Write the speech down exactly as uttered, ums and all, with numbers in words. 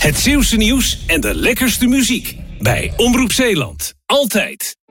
Het Zeeuwse nieuws en de lekkerste muziek. Bij Omroep Zeeland. Altijd.